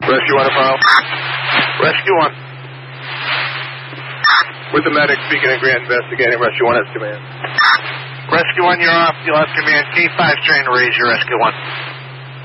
Rescue 1 to file. Rescue 1. With the medic speaking in Grant investigating. Rescue 1 has command. Rescue 1, you're off. You'll have command. K5's trying to raise your Rescue 1.